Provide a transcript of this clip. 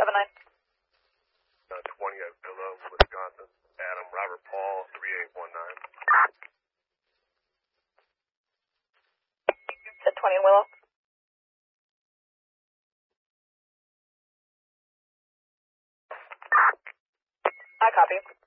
79. 20 at Villa, Wisconsin. Adam Robert Paul, 3819. Said 20 in Willow. I copy.